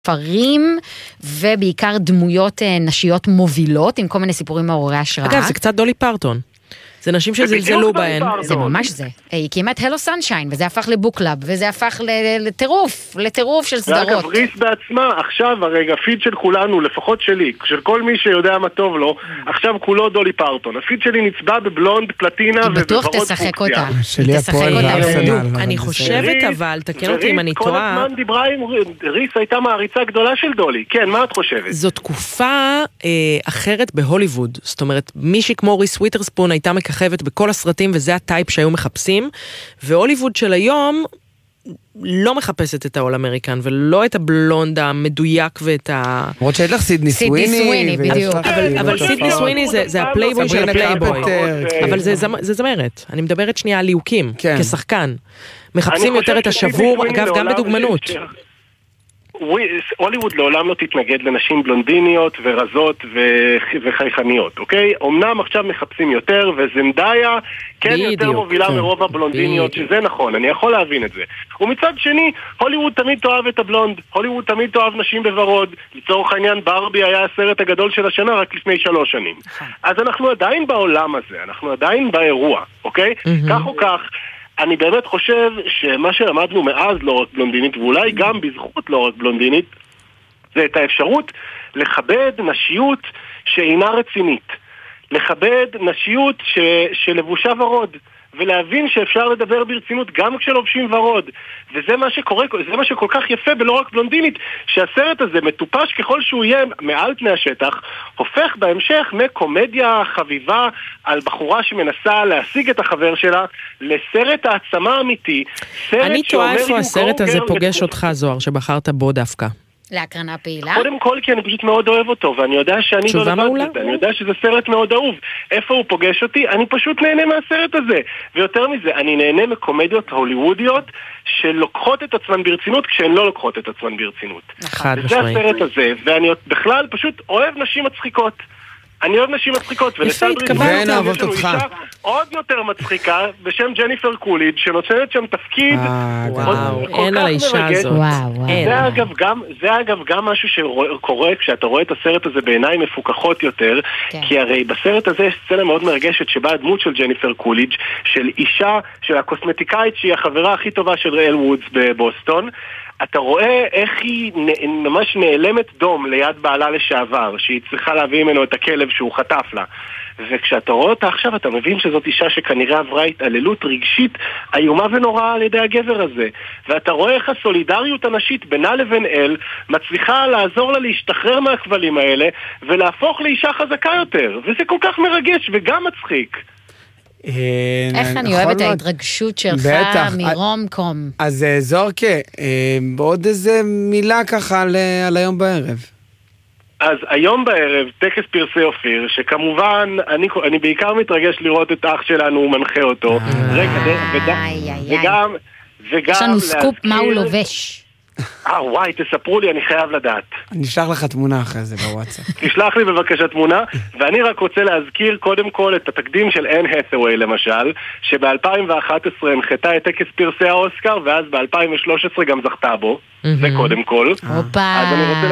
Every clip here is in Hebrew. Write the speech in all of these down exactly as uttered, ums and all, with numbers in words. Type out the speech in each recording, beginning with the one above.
ספרים, ובעיקר דמויות נשיות מובילות, עם כל מיני סיפורים מעוררי השראה. אגב, זה קצת דולי פרטון. זה נשים שזלזלו בהן. זה ממש זה. היא הקימה את הלו סנשיין, וזה הפך לבוקלאב, וזה הפך לטירוף, לטירוף של סדרות. ואגב, ריס בעצמה, עכשיו הרגע, הפיד של כולנו, לפחות שלי, של כל מי שיודע מה טוב לו, עכשיו כולו דולי פרטון. הפיד שלי נצבע בבלונד, פלטינה ובוורוד פוקסיה. בטוח תשחק אותה. שלי הפועל וארסנל. אני חושבת אבל, תקן אותי אם אני טועה. וריס כל הזמן דיברה עם ריס, הייתה מעריצה גדולה של דולי. כן, מה את חושבת? זו תקופה אחרת בהוליווד. זאת אומרת, מישהי כמו ריס וויתרספון הייתה מככבת בכל הסרטים, וזה הטייפ שהיו מחפשים, והוליווד של היום לא מחפשת את העול אמריקן, ולא את הבלונד המדויק ואת ה... למרות שהיית לך סידני סוויני. סידני סוויני, בדיוק. אבל סידני סוויני זה הפלייבוי של הפלייבוי. אבל זה זמרת. אני מדברת שנייה על ליהוקים, כשחקן. מחפשים יותר את השבור, אגב, גם בדוגמנות. הוליווד לעולם לא תתנגד לנשים בלונדיניות ורזות וחייכניות, אוקיי? אמנם עכשיו מחפשים יותר, וזנדאיה כן יותר מובילה מרוב הבלונדיניות, שזה נכון, אני יכול להבין את זה. ומצד שני, הוליווד תמיד תאהב את הבלונד, הוליווד תמיד תאהב נשים בוורוד, לצורך העניין ברבי היה הסרט הגדול של השנה רק לפני שלוש שנים. אז אנחנו עדיין בעולם הזה, אנחנו עדיין באירוע, אוקיי? כך או כך, אני באמת חושב שמה שלמדנו מאז לא רק בלונדינית, ואולי גם בזכות לא רק בלונדינית, זה את האפשרות לכבד נשיות שאינה רצינית. לכבד נשיות ש... שלבושה ורוד. ולהבין שאפשר לדבר ברצינות גם כשלובשים ורוד. וזה מה שקורה, זה מה שכל כך יפה, ולא רק בלונדינית, שהסרט הזה מטופש ככל שהוא יהיה מעל פני השטח, הופך בהמשך מקומדיה חביבה על בחורה שמנסה להשיג את החבר שלה, לסרט העצמה אמיתי. אני תוהה איפה הסרט הזה פוגש אותך, זוהר, שבחרת בו דווקא. להקרנה פעילה? קודם כל כי אני פשוט מאוד אוהב אותו, ואני יודע שאני לא לבד בזה, אני יודע שזה סרט מאוד אהוב. איפה הוא פוגש אותי? אני פשוט נהנה מהסרט הזה. ויותר מזה, אני נהנה מקומדיות הוליוודיות שלוקחות את עצמן ברצינות כשהן לא לוקחות את עצמן ברצינות. אחד וזה הסרט הזה, ואני בכלל פשוט אוהב נשים מצחיקות. אני אוהב נשים מצחיקות, ולצד ואין אוהבות אותך. עוד יותר מצחיקה, בשם ג'ניפר קוליג' שנוצרת שם תפקיד וואו, אין על האישה הזאת. זה אגב גם, זה אגב גם משהו שקורה כשאתה רואה את הסרט הזה בעיניים מפוקחות יותר, כי הרי בסרט הזה יש סצנה מאוד מרגשת שבה הדמות של ג'ניפר קוליג' של אישה, של הקוסמטיקאית שהיא החברה הכי טובה של ריאל וודס בבוסטון, אתה רואה איך היא ממש נעלמת דום ליד בעלה לשעבר, שהיא צריכה להביא ממנו את הכלב שהוא חטף לה. וכשאתה רואה אותה עכשיו, אתה מבין שזאת אישה שכנראה עברה התעללות רגשית איומה ונוראה על ידי הגבר הזה. ואתה רואה איך הסולידריות הנשית בינה לבין אל מצליחה לעזור לה להשתחרר מהכבלים האלה ולהפוך לאישה חזקה יותר. וזה כל כך מרגש וגם מצחיק. איך אני אוהבת ההתרגשות שלך מרום קום. אז זורקה, בעוד איזה מילה ככה על היום בערב. אז היום בערב טקס פרסי אופיר, שכמובן אני, אני בעיקר מתרגש לראות את אח שלנו, הוא מנחה אותו. וגם יש לנו סקופ מה הוא לובש. אה וואי, תספרו לי, אני חייב לדעת. אני אשלח לך תמונה אחרי זה בוואטסאפ. תשלח לי בבקשה תמונה, ואני רק רוצה להזכיר קודם כל את התקדים של אן האת'ווי למשל, שב-אלפיים ואחת עשרה הנחתה את טקס פרסי האוסקר, ואז ב-אלפיים ושלוש עשרה גם זכתה בו. זה קודם כל. הופה,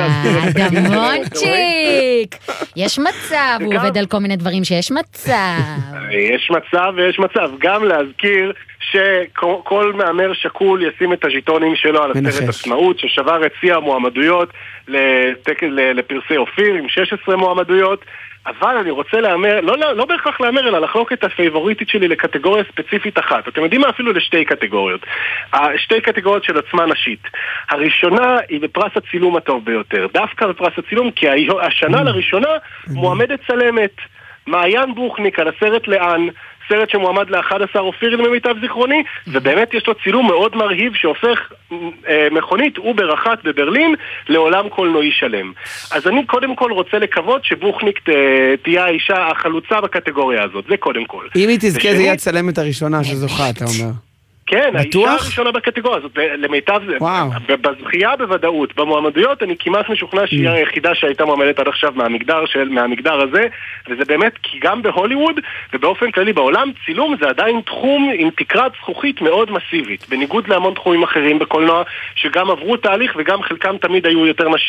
אדמונצ'יק! יש מצב, הוא עובד על כל מיני דברים שיש מצב. יש מצב ויש מצב. גם להזכיר שכל מאמר שקול ישים את הז'יטונים שלו על הסרט עצמאות, ששבר הציע מועמדויות לפרסי אופיר עם שש עשרה מועמדויות. אבל אני רוצה לאמר, לא, לא, לא בהכרח לאמר, אלא לחלוק את הפייבוריטית שלי לקטגוריה ספציפית אחת. אתם יודעים מה? אפילו לשתי קטגוריות. שתי קטגוריות של עצמה נשית. הראשונה היא בפרס הצילום הטוב ביותר. דווקא בפרס הצילום, כי השנה לראשונה מועמדת צלמת. מעיין בוכניק על הסרט לאן, סרט שמועמד ל-אחד עשר אופירים ממיטב זיכרוני, ובאמת יש לו צילום מאוד מרהיב שהופך אה, מכונית וברחת בברלין לעולם קולנועי שלם. אז אני קודם כל רוצה לקוות שבוכניק ת, תהיה האישה החלוצה בקטגוריה הזאת, זה קודם כל. אם היא תזכה זה יהיה הצלמת הראשונה שזוכה, אתה אומר. כן, האישה הראשונה בקטגוריה הזאת, למיטב זה, בזכייה בוודאות, במועמדויות אני כמעט משוכנע שהיא היחידה שהייתה מועמדת עד עכשיו מהמגדר, של, מהמגדר הזה, וזה באמת כי גם בהוליווד ובאופן כללי בעולם, צילום זה עדיין תחום עם תקרת זכוכית מאוד מסיבית, בניגוד להמון תחומים אחרים בקולנוע, שגם עברו תהליך וגם חלקם תמיד היו יותר נשים.